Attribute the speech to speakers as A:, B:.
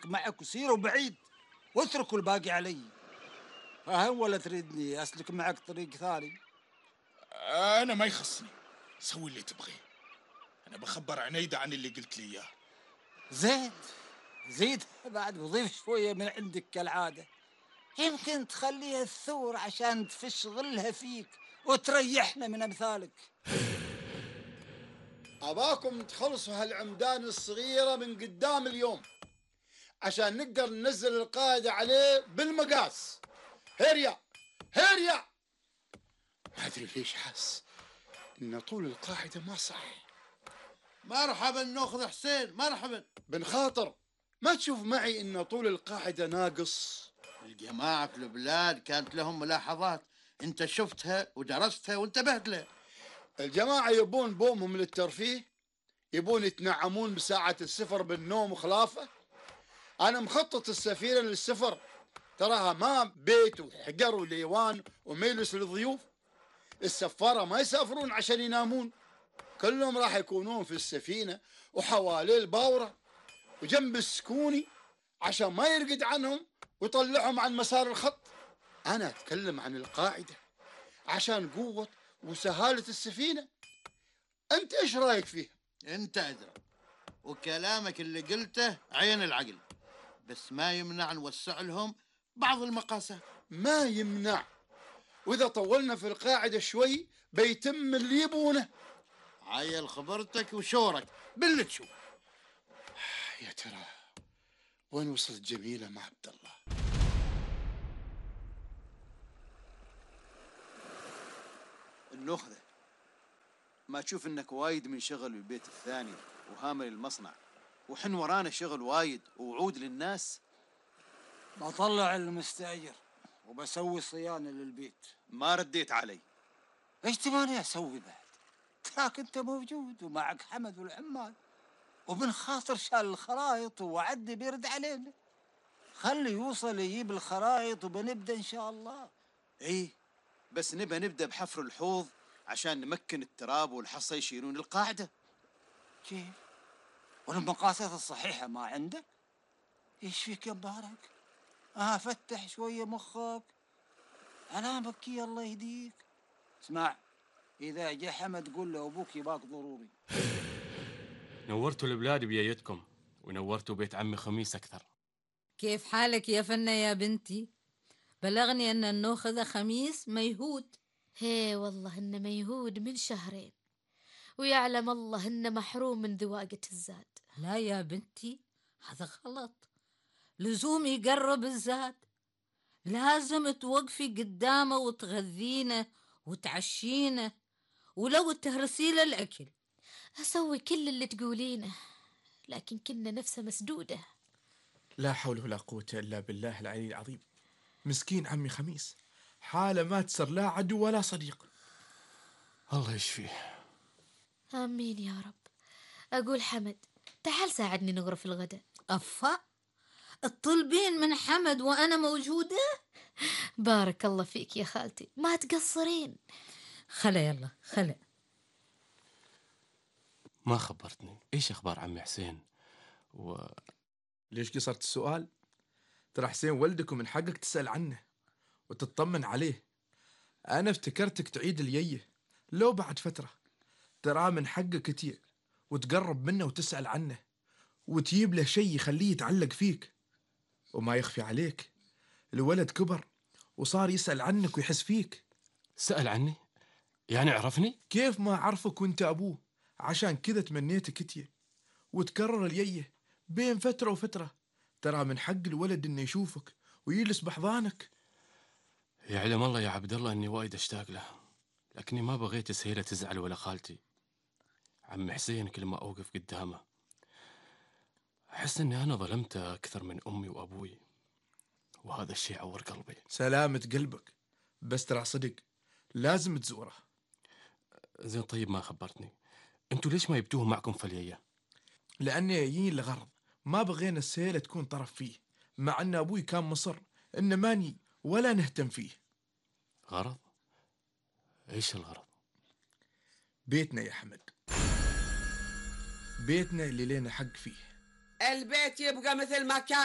A: معك وسيروا بعيد واتركوا الباقي علي. فاهم ولا تريدني أسلك معك طريق ثاني؟
B: أنا ما يخصني، سوي اللي تبغيه. أنا بخبر عنيدة عن اللي قلت لي إياه.
A: زيد بعد وضيف شوية من عندك كالعادة، يمكن تخليها الثور عشان تفش غلها فيك وتريحنا من أمثالك.
C: أباكم تخلصوا هالعمدان الصغيرة من قدام اليوم عشان نقدر ننزل القاعدة عليه بالمقاس. هيريا هيريا. ما أدري ليش حاس إن طول القاعدة ما صح.
D: مرحبا ناخذ حسين، مرحبا.
C: بن خاطر، ما تشوف معي إن طول القاعدة ناقص؟
D: الجماعة في البلاد كانت لهم ملاحظات، انت شفتها ودرستها وانتبهت لها.
C: الجماعة يبون بومهم للترفيه، يبون يتنعمون بساعة السفر بالنوم وخلافه. أنا مخطط السفينة للسفر، تراها ما بيت وحجر وليوان وميلس للضيوف. السفارة ما يسافرون عشان ينامون، كلهم راح يكونون في السفينة وحوالي الباورة وجنب السكوني عشان ما يرقد عنهم ويطلعهم عن مسار الخط. أنا أتكلم عن القاعدة عشان قوة وسهالة السفينة. أنت إيش رأيك فيها؟
D: انت أدرى، وكلامك اللي قلته عين العقل، بس ما يمنع نوسع لهم بعض المقاسات.
C: ما يمنع، وإذا طولنا في القاعدة شوي بيتم اللي يبونه.
D: عيل خبرتك وشورك باللي تشوف.
C: يا ترى وين وصلت جميلة مع عبد الله؟
E: النخذة، ما تشوف انك وايد من شغل البيت الثاني وهامل المصنع، وحن ورانا شغل وايد ووعود للناس؟
A: بطلع المستأجر وبسوي صيانة للبيت.
E: ما رديت علي.
A: ايش تباني اسوي بعد؟ تراك انت موجود ومعك حمد والعمال، وبن خاطر شال الخرايط ووعدني بيرد علينا. خلي يوصل يجيب الخرايط وبنبدا ان شاء الله.
E: ايه، بس نبدأ بحفر الحوض عشان نمكن التراب والحصى يشيلون القاعدة.
A: كيف؟ والمقاسات الصحيحة ما عندك؟ ايش فيك يا مبارك؟ فتح شوية مخك، أنا بكي الله يهديك. اسمع، إذا جاء حمد قول له أبوك يباك ضروري.
F: نورتوا البلاد بيايتكم ونورتوا بيت عمي خميس أكثر.
G: كيف حالك يا فنة يا بنتي؟ بلغني أن النوخذ خميس ميهود.
H: هي والله إنه ميهود من شهرين، ويعلم الله إنه محروم من ذواقة الزاد.
G: لا يا بنتي، هذا غلط. لزوم يقرب الزاد، لازم توقفي قدامه وتغذينه وتعشينه، ولو تهرسيله الأكل.
H: أسوي كل اللي تقولينه، لكن كنا نفسه مسدودة.
I: لا حول ولا قوة إلا بالله العلي العظيم. مسكين عمي خميس، حالة ما تسر لا عدو ولا صديق.
F: الله يشفيه.
H: آمين يا رب. أقول حمد، تعال ساعدني نغرف الغداء.
G: أفا، الطلبين من حمد وأنا موجودة؟
H: بارك الله فيك يا خالتي، ما تقصرين.
G: خلا يلا خلا.
F: ما خبرتني، إيش أخبار عمي حسين؟
I: ليش قصرت السؤال؟ ترى حسين ولدك ومن حقك تسأل عنه وتطمن عليه. أنا افتكرتك تعيد الييه لو بعد فترة. ترى من حقك كتير وتقرب منه وتسأل عنه وتجيب له شيء يخليه يتعلق فيك. وما يخفي عليك، الولد كبر وصار يسأل عنك ويحس فيك.
F: سأل عني؟ يعني عرفني؟
I: كيف ما عرفك وانت أبوه؟ عشان كذا تمنيتك كتير وتكرر الييه بين فترة وفترة. ترى من حق الولد إنه يشوفك ويجلس بحضانك.
F: يعلم الله يا عبد الله إني وايد أشتاق له، لكني ما بغيت سهيلة تزعل ولا خالتي. عم حسين كل ما أوقف قدامه أحس إني أنا ظلمته أكثر من أمي وأبوي، وهذا الشيء عور قلبي.
I: سلامة قلبك، بس ترى صدق لازم تزوره.
F: زين، طيب ما خبرتني، أنتوا ليش ما جبتوه معكم فليية؟
I: لأني جايين لغرض، ما بغينا السيلة تكون طرف فيه، مع أن أبوي كان مصر إن ماني ولا نهتم فيه.
F: غرض؟ إيش الغرض؟
I: بيتنا يا حمد، بيتنا اللي لينا حق فيه.
J: البيت يبقى مثل ما كان.